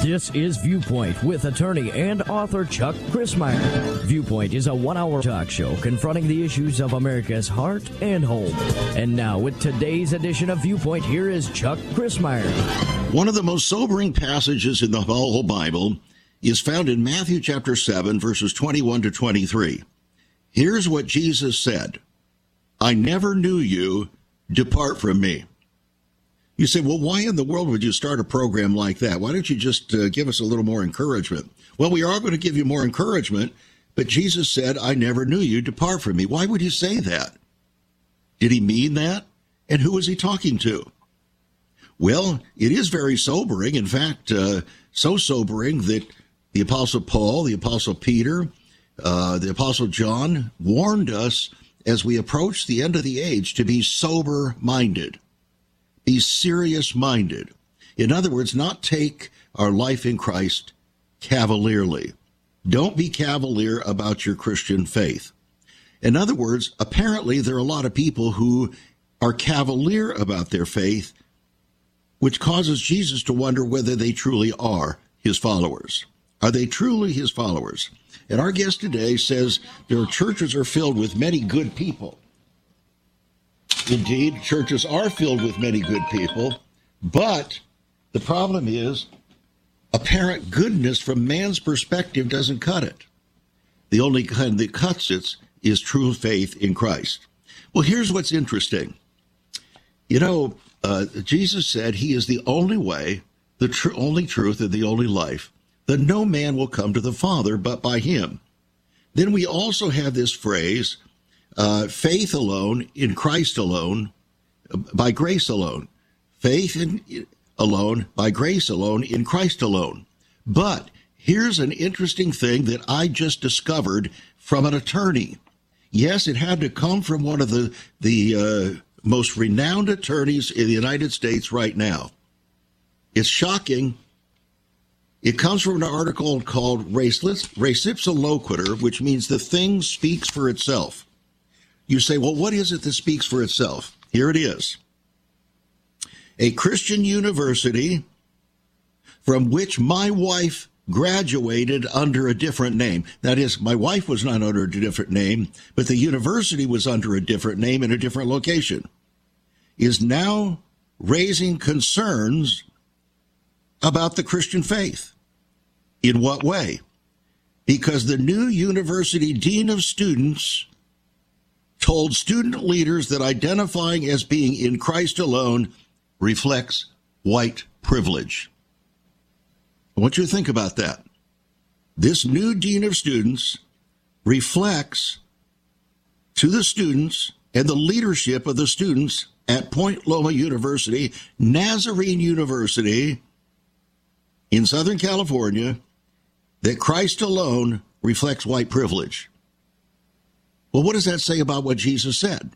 This is Viewpoint with attorney and author Chuck Crismier. Viewpoint is a one-hour talk show confronting the issues of America's heart and home. And now, with today's edition of Viewpoint, here is Chuck Crismier. One of the most sobering passages in the whole Bible is found in Matthew chapter 7, verses 21 to 23. Here's what Jesus said: "I never knew you. Depart from me." You say, well, why in the world would you start a program like that? Why don't you just give us a little more encouragement? Well, we are going to give you more encouragement, but Jesus said, "I never knew you. Depart from me." Why would he say that? Did he mean that? And who was he talking to? Well, it is very sobering. In fact, so sobering that the Apostle Paul, the Apostle Peter, the Apostle John warned us as we approach the end of the age to be sober-minded. Be serious-minded. In other words, not take our life in Christ cavalierly. Don't be cavalier about your Christian faith. In other words, apparently there are a lot of people who are cavalier about their faith, which causes Jesus to wonder whether they truly are his followers. Are they truly his followers? And our guest today says their churches are filled with many good people. Indeed, churches are filled with many good people, but the problem is apparent goodness from man's perspective doesn't cut it. The only kind that cuts it is true faith in Christ. Well, here's what's interesting. You know, Jesus said he is the only way, the only truth, and the only life, that no man will come to the Father but by him. Then we also have this phrase, faith alone, in Christ alone, by grace alone. Faith alone, by grace alone, in Christ alone. But here's an interesting thing that I just discovered from an attorney. Yes, it had to come from one of the most renowned attorneys in the United States right now. It's shocking. It comes from an article called Res Ipsa Loquitur, which means the thing speaks for itself. You say, well, what is it that speaks for itself? Here it is. A Christian university from which my wife graduated under a different name. That is, my wife was not under a different name, but the university was under a different name in a different location, is now raising concerns about the Christian faith. In what way? Because the new university dean of students told student leaders that identifying as being in Christ alone reflects white privilege. I want you to think about that. This new dean of students reflects to the students and the leadership of the students at Point Loma University, Nazarene University in Southern California, that Christ alone reflects white privilege. Well, what does that say about what Jesus said?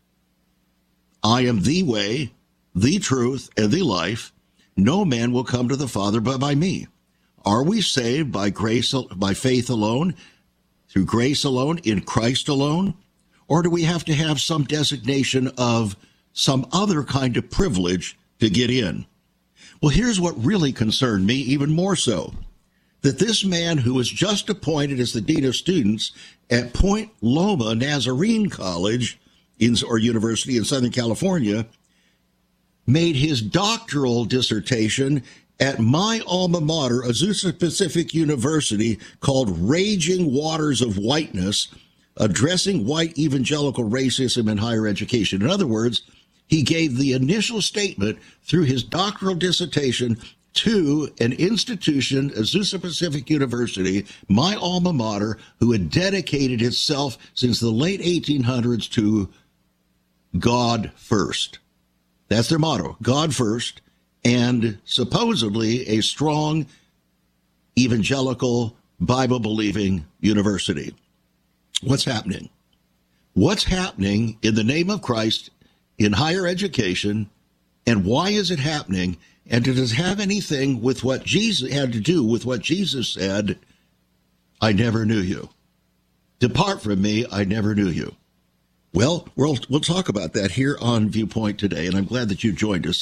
I am the way, the truth, and the life. No man will come to the Father but by me. Are we saved by grace, by faith alone, through grace alone, in Christ alone? Or do we have to have some designation of some other kind of privilege to get in? Well, here's what really concerned me even more so. That this man who was just appointed as the dean of students at Point Loma Nazarene College or University in Southern California made his doctoral dissertation at my alma mater, Azusa Pacific University, called Raging Waters of Whiteness, Addressing White Evangelical Racism in Higher Education. In other words, he gave the initial statement through his doctoral dissertation to an institution, Azusa Pacific University, my alma mater, who had dedicated itself since the late 1800s to God first. That's their motto, God first, and supposedly a strong evangelical Bible-believing university. What's happening? What's happening in the name of Christ in higher education, and why is it happening? And does it have anything with what Jesus had to do with what Jesus said, I never knew you. Depart from me, I never knew you. Well, we'll talk about that here on Viewpoint today, and I'm glad that you joined us.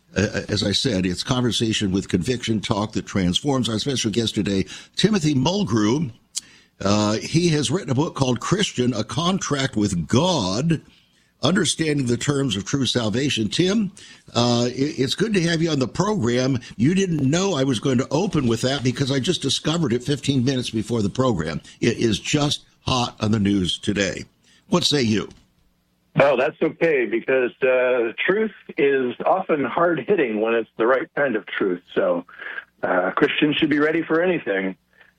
as I said, it's conversation with conviction, talk that transforms. Our special guest today, Timothy Mulgrew. He has written a book called Christian, A Contract with God, Understanding the Terms of True Salvation. Tim, it's good to have you on the program. You didn't know I was going to open with that because I just discovered it 15 minutes before the program. It is just hot on the news today. What say you? Oh, that's okay, because truth is often hard-hitting when it's the right kind of truth. So Christians should be ready for anything.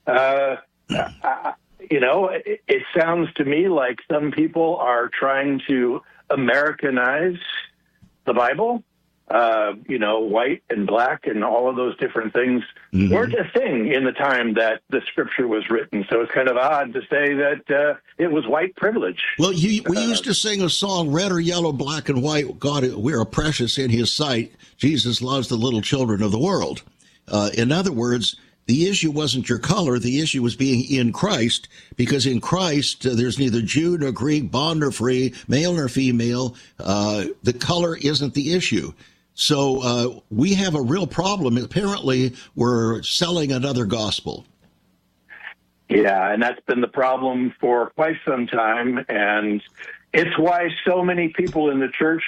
It sounds to me like some people are trying to Americanize the Bible. White and black and all of those different things weren't a thing in the time that the scripture was written. So it's kind of odd to say that it was white privilege. Well, we used to sing a song, red or yellow, black and white. God, we are precious in his sight. Jesus loves the little children of the world. In other words, the issue wasn't your color. The issue was being in Christ, because in Christ, there's neither Jew nor Greek, bond nor free, male nor female. The color isn't the issue. So we have a real problem. Apparently, we're selling another gospel. Yeah, and that's been the problem for quite some time. And it's why so many people in the church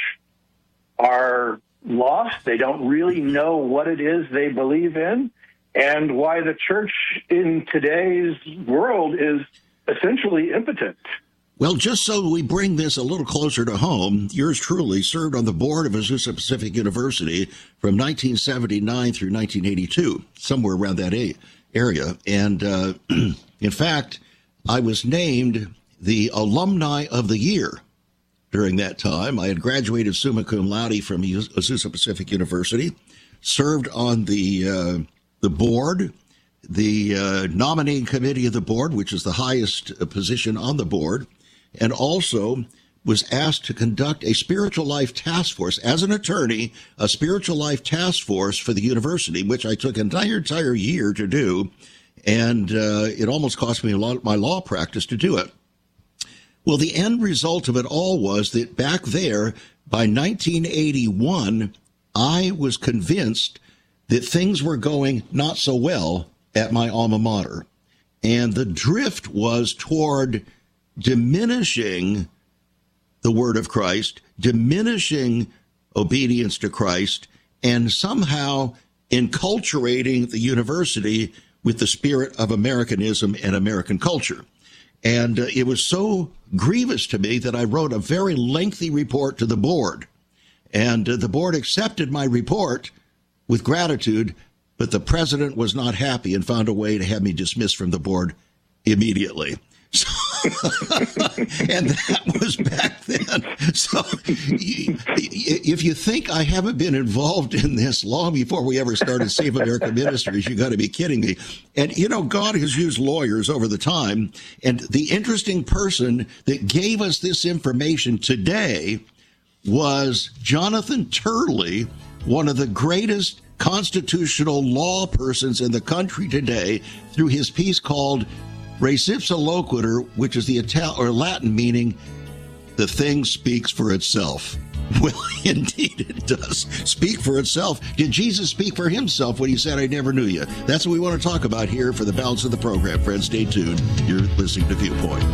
are lost. They don't really know what it is they believe in, and why the church in today's world is essentially impotent. Well, just so we bring this a little closer to home, yours truly served on the board of Azusa Pacific University from 1979 through 1982, somewhere around that area. And in fact, I was named the Alumni of the Year during that time. I had graduated summa cum laude from Azusa Pacific University, served on the board, the nominating committee of the board, which is the highest position on the board, and also was asked to conduct a spiritual life task force as an attorney, a spiritual life task force for the university, which I took an entire year to do. And it almost cost me a lot of my law practice to do it. Well, the end result of it all was that back there, by 1981, I was convinced that things were going not so well at my alma mater. And the drift was toward diminishing the word of Christ, diminishing obedience to Christ, and somehow enculturating the university with the spirit of Americanism and American culture. And it was so grievous to me that I wrote a very lengthy report to the board. And the board accepted my report with gratitude, but the president was not happy and found a way to have me dismissed from the board immediately. So, and that was back then. So if you think I haven't been involved in this long before we ever started Save America Ministries, you got to be kidding me. And, God has used lawyers over the time. And the interesting person that gave us this information today was Jonathan Turley, one of the greatest constitutional law persons in the country today, through his piece called Res ipsa loquitur, which is the Latin meaning, the thing speaks for itself. Well, indeed it does speak for itself. Did Jesus speak for himself when he said, I never knew you? That's what we want to talk about here for the balance of the program. Friends, stay tuned. You're listening to Viewpoint.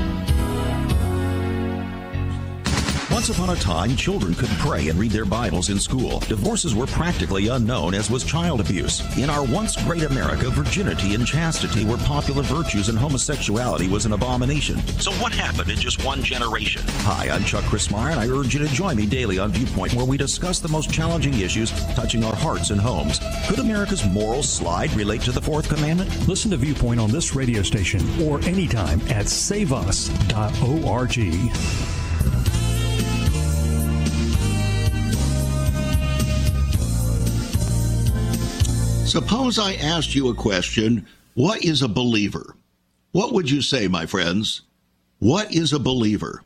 Once upon a time, children could pray and read their Bibles in school. Divorces were practically unknown, as was child abuse. In our once great America, virginity and chastity were popular virtues and homosexuality was an abomination. So what happened in just one generation? Hi, I'm Chuck Christmeyer, and I urge you to join me daily on Viewpoint, where we discuss the most challenging issues touching our hearts and homes. Could America's moral slide relate to the fourth commandment? Listen to Viewpoint on this radio station or anytime at saveus.org. Suppose I asked you a question, what is a believer? What would you say, my friends? What is a believer?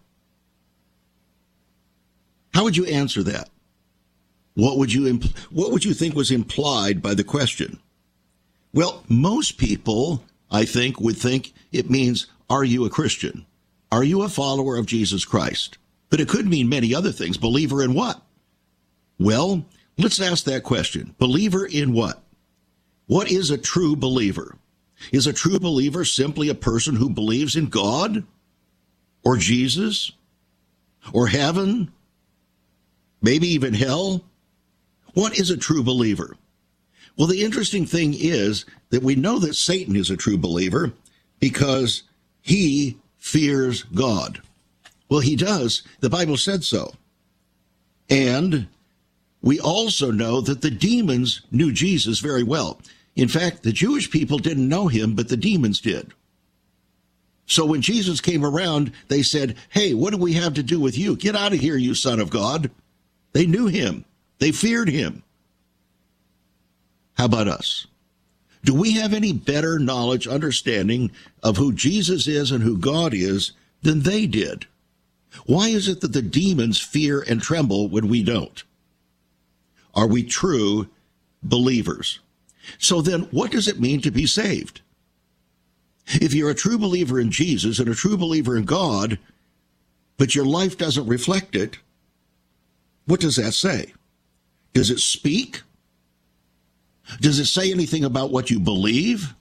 How would you answer that? What would you think was implied by the question? Well, most people, I think, would think it means, are you a Christian? Are you a follower of Jesus Christ? But it could mean many other things. Believer in what? Well, Let's ask that question. Believer in what? What is a true believer? Is a true believer simply a person who believes in God or Jesus or heaven, maybe even hell? What is a true believer? Well, the interesting thing is that we know that Satan is a true believer because he fears God. Well, he does. The Bible said so. And we also know that the demons knew Jesus very well. In fact, the Jewish people didn't know him, but the demons did. So when Jesus came around, they said, hey, what do we have to do with you? Get out of here, you son of God. They knew him. They feared him. How about us? Do we have any better knowledge, understanding of who Jesus is and who God is than they did? Why is it that the demons fear and tremble when we don't? Are we true believers? So then, what does it mean to be saved? If you're a true believer in Jesus and a true believer in God, but your life doesn't reflect it, what does that say? Does it speak? Does it say anything about what you believe?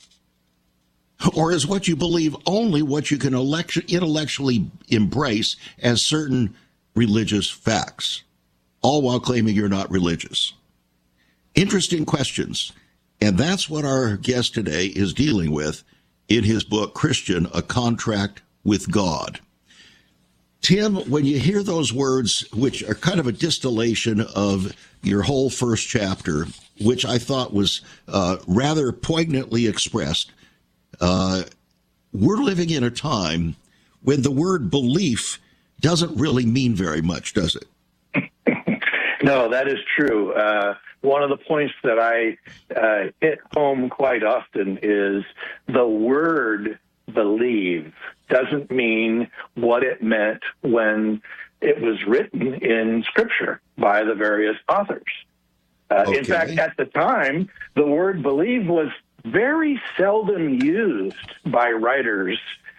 Or is what you believe only what you can intellectually embrace as certain religious facts, all while claiming you're not religious? Interesting questions. And that's what our guest today is dealing with in his book, Christian, A Contract with God. Tim, when you hear those words, which are kind of a distillation of your whole first chapter, which I thought was rather poignantly expressed, we're living in a time when the word belief doesn't really mean very much, does it? No, that is true. One of the points that I hit home quite often is the word believe doesn't mean what it meant when it was written in Scripture by the various authors. Okay. In fact, at the time, the word believe was very seldom used by writers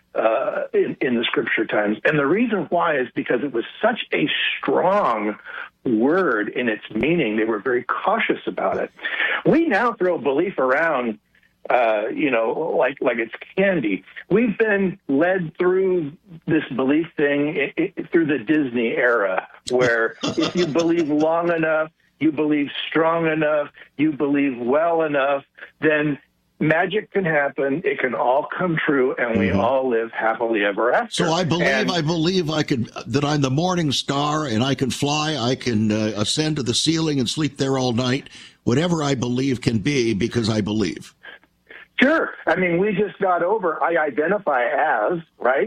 in the Scripture times. And the reason why is because it was such a strong word in its meaning. They were very cautious about it. We now throw belief around like it's candy. We've been led through this belief thing through the Disney era, where if you believe long enough, you believe strong enough, you believe well enough, then magic can happen. It can all come true, and we all live happily ever after. So I believe that I'm the morning star, and I can fly. I can ascend to the ceiling and sleep there all night. Whatever I believe can be because I believe. Sure. I mean, we just got over I identify as, right?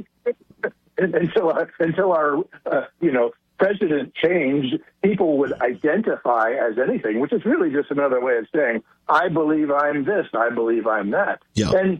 until our president changed, people would identify as anything, which is really just another way of saying, I believe I'm this, I believe I'm that. Yeah. And,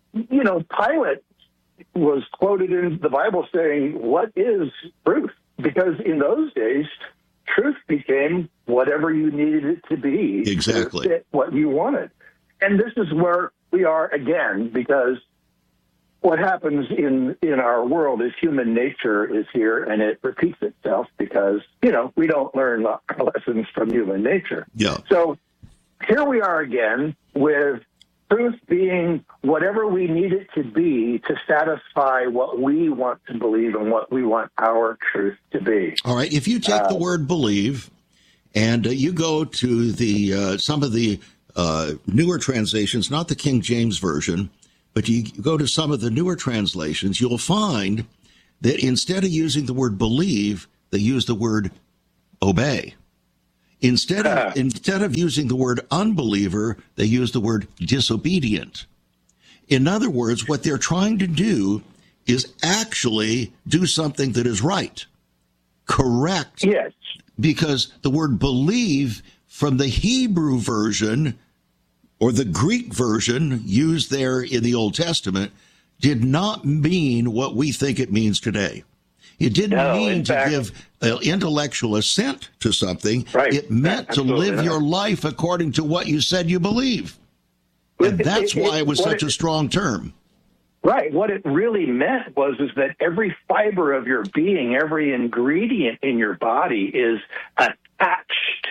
Pilate was quoted in the Bible saying, what is truth? Because in those days, truth became whatever you needed it to be. Exactly. To fit what you wanted. And this is where we are again, because what happens in our world is human nature is here, and it repeats itself because, we don't learn lessons from human nature. Yeah. So here we are again with truth being whatever we need it to be to satisfy what we want to believe and what we want our truth to be. All right. If you take the word believe and you go to the some of the newer translations, not the King James Version, but you go to some of the newer translations, you'll find that instead of using the word believe, they use the word obey. Instead of using the word unbeliever, they use the word disobedient. In other words, what they're trying to do is actually do something that is right, correct. Yes. Because the word believe from the Hebrew version or the Greek version used there in the Old Testament did not mean what we think it means today. It didn't mean to give intellectual assent to something. Right. It meant to live your life according to what you said you believe. And that's why it was such a strong term. Right. What it really meant was that every fiber of your being, every ingredient in your body is attached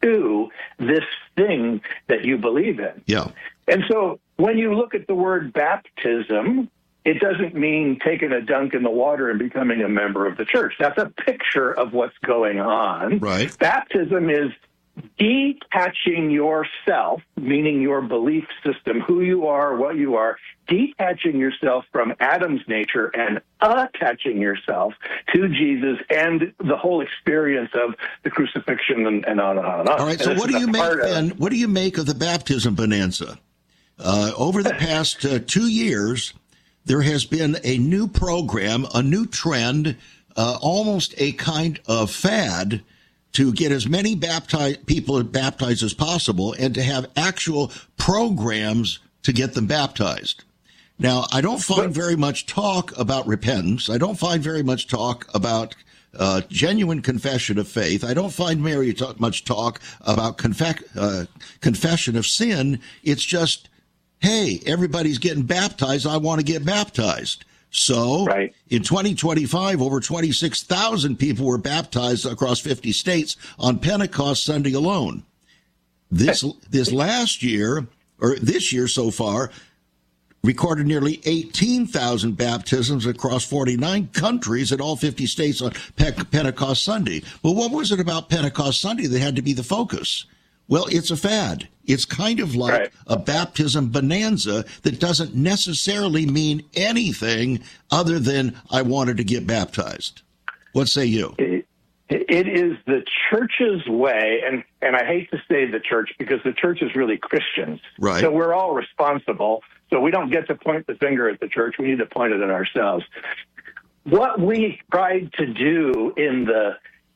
pursue this thing that you believe in. Yeah. And so when you look at the word baptism, it doesn't mean taking a dunk in the water and becoming a member of the church. That's a picture of what's going on. Right. Baptism is detaching yourself, meaning your belief system, who you are, what you are, detaching yourself from Adam's nature and attaching yourself to Jesus and the whole experience of the crucifixion and on and on and on. All right, so what do you make then? What do you make of the baptism bonanza? Over the past 2 years, there has been a new program, a new trend, almost a kind of fad to get as many people baptized as possible and to have actual programs to get them baptized. Now, I don't find very much talk about repentance. I don't find very much talk about genuine confession of faith. I don't find very much talk about confession of sin. It's just, hey, everybody's getting baptized. I want to get baptized. So in 2025, over 26,000 people were baptized across 50 states on Pentecost Sunday alone. This last year, or this year so far, recorded nearly 18,000 baptisms across 49 countries in all 50 states on Pentecost Sunday. Well, what was it about Pentecost Sunday that had to be the focus? Well, it's a fad. It's kind of like a baptism bonanza that doesn't necessarily mean anything other than I wanted to get baptized. What say you? It is the church's way, and I hate to say the church because the church is really Christians. Right. So we're all responsible. So we don't get to point the finger at the church. We need to point it at ourselves. What we tried to do in the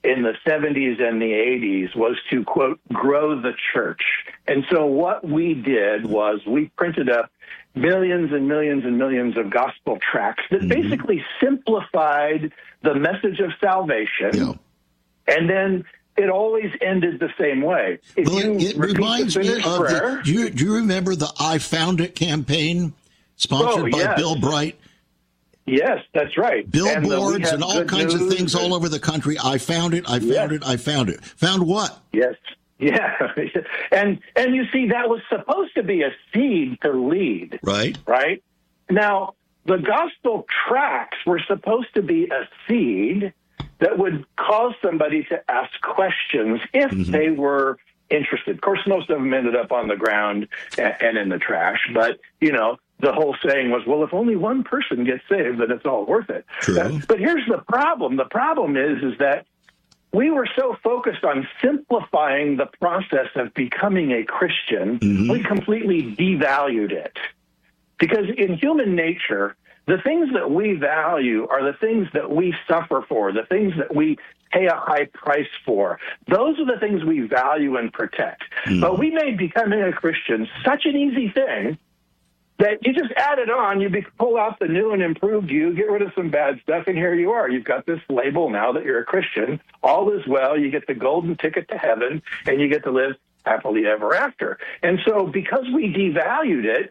70s and the 80s was to, quote, grow the church. And so what we did was we printed up millions and millions and millions of gospel tracts that basically simplified the message of salvation. Yeah. And then it always ended the same way. If it reminds me of prayer, do you remember the I Found It campaign sponsored by Bill Bright? Yes, that's right. Billboards and all kinds of things all over the country. I found it. I found it. I found it. Found what? Yes. Yeah. And you see, that was supposed to be a seed to lead. Right. Right. Now, the gospel tracts were supposed to be a seed that would cause somebody to ask questions if they were interested. Of course, most of them ended up on the ground and in the trash. But, you know, the whole saying was, well, if only one person gets saved, then it's all worth it. True. But here's the problem. The problem is that we were so focused on simplifying the process of becoming a Christian, we completely devalued it. Because in human nature, the things that we value are the things that we suffer for, the things that we pay a high price for. Those are the things we value and protect. But we made becoming a Christian such an easy thing that you just add it on, you pull out the new and improved you, get rid of some bad stuff, and here you are. You've got this label now that you're a Christian. All is well. You get the golden ticket to heaven, and you get to live happily ever after. And so because we devalued it,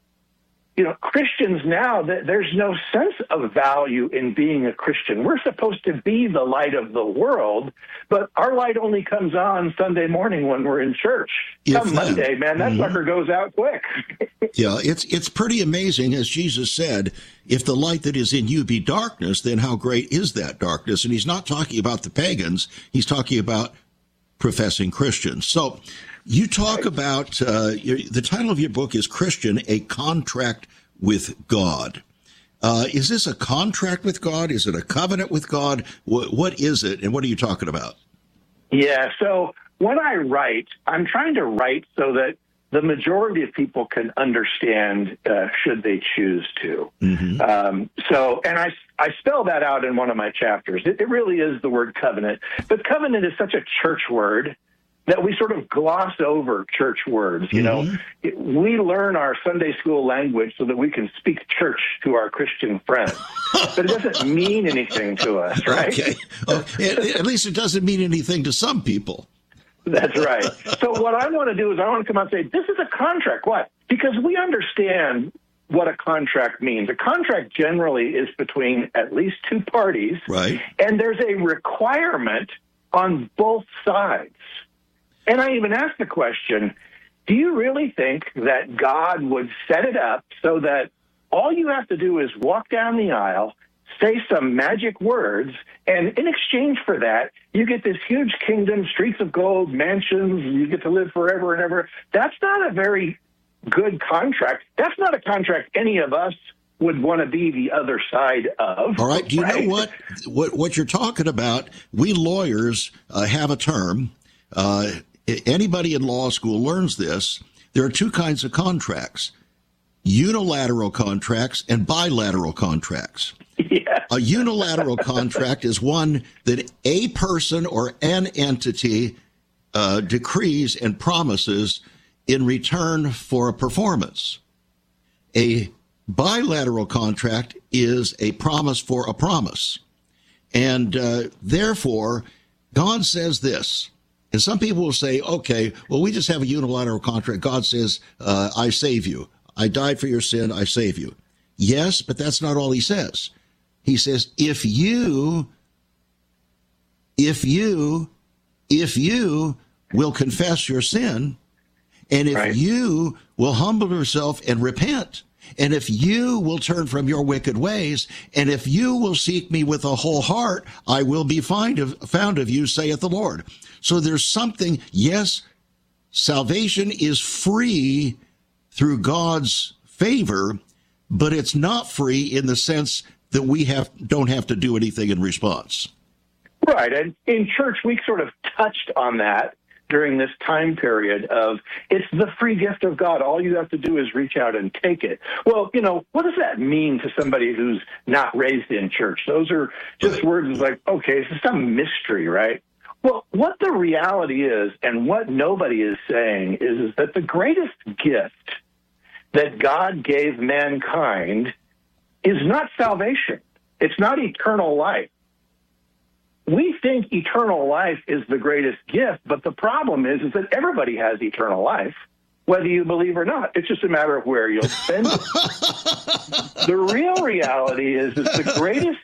you know, Christians now, there's no sense of value in being a Christian. We're supposed to be the light of the world, but our light only comes on Sunday morning when we're in church. Come Monday, man, that sucker goes out quick. Yeah, it's pretty amazing, as Jesus said, if the light that is in you be darkness, then how great is that darkness? And he's not talking about the pagans. He's talking about professing Christians. So you talk about, the title of your book is Christian, A Contract with God. Is this a contract with God? Is it a covenant with God? What is it, and what are you talking about? Yeah, so when I write, I'm trying to write so that the majority of people can understand should they choose to. And I spell that out in one of my chapters. It really is the word covenant. But covenant is such a church word that we sort of gloss over church words. You know, we learn our Sunday school language so that we can speak church to our Christian friends. But it doesn't mean anything to us, right? Okay. At least it doesn't mean anything to some people. That's right. So what I want to do is I want to come out and say, this is a contract. What? Because we understand what a contract means. A contract generally is between at least two parties. Right. And there's a requirement on both sides. And I even asked the question, do you really think that God would set it up so that all you have to do is walk down the aisle, say some magic words, and in exchange for that, you get this huge kingdom, streets of gold, mansions, you get to live forever and ever? That's not a very good contract. That's not a contract any of us would want to be the other side of. All right. Do you know what you're talking about? We lawyers have a term. Anybody in law school learns this. There are two kinds of contracts: unilateral contracts and bilateral contracts. Yeah. A unilateral contract is one that a person or an entity decrees and promises in return for a performance. A bilateral contract is a promise for a promise. And therefore, God says this. And some people will say, okay, well, we just have a unilateral contract. God says, I save you. I died for your sin. I save you. Yes, but that's not all he says. He says, if you will confess your sin, and if you will humble yourself and repent, and if you will turn from your wicked ways, and if you will seek me with a whole heart, I will be found of you, saith the Lord. So there's something, yes, salvation is free through God's favor, but it's not free in the sense that we don't have to do anything in response. Right. And in church, we sort of touched on that during this time period of it's the free gift of God. All you have to do is reach out and take it. Well, what does that mean to somebody who's not raised in church? Those are just words like, okay, it's some mystery, right? Well, what the reality is, and what nobody is saying, is that the greatest gift that God gave mankind is not salvation. It's not eternal life. We think eternal life is the greatest gift, but the problem is that everybody has eternal life, whether you believe or not. It's just a matter of where you'll spend it. The real reality is that the greatest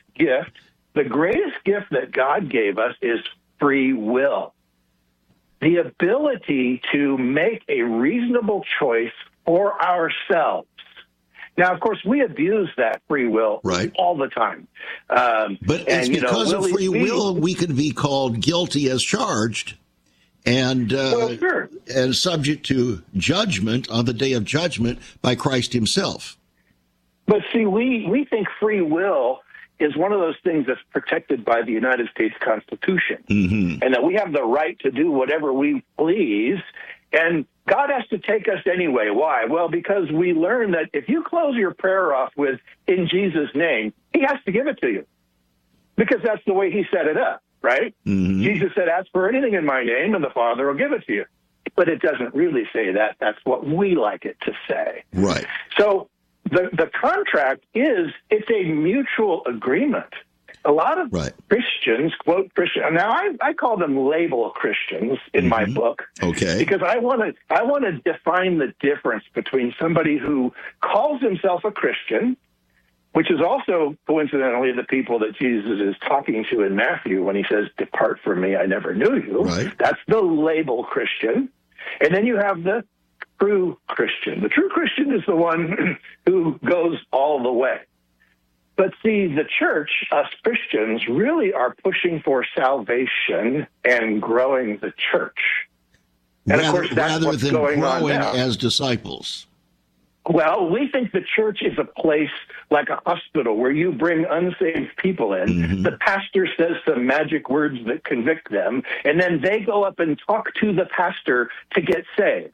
gift that God gave us is free will. The ability to make a reasonable choice for ourselves. Now, of course, we abuse that free will all the time. But it's because of free will we can be called guilty as charged and subject to judgment on the day of judgment by Christ himself. But see, we think free will is one of those things that's protected by the United States Constitution, and that we have the right to do whatever we please, and God has to take us anyway. Why? Well, because we learn that if you close your prayer off with, in Jesus' name, he has to give it to you. Because that's the way he set it up, right? Jesus said, ask for anything in my name, and the Father will give it to you. But it doesn't really say that. That's what we like it to say. Right. So the contract it's a mutual agreement. A lot of Christians, quote Christian. Now I call them label Christians in my book, because I want to define the difference between somebody who calls himself a Christian, which is also coincidentally the people that Jesus is talking to in Matthew when he says, "Depart from me, I never knew you." Right. That's the label Christian, and then you have the true Christian. The true Christian is the one who goes all the way. But see, the church, us Christians, really are pushing for salvation and growing the church. And of course, that's what's going on now. As disciples. Well, we think the church is a place like a hospital where you bring unsaved people in. The pastor says some magic words that convict them, and then they go up and talk to the pastor to get saved.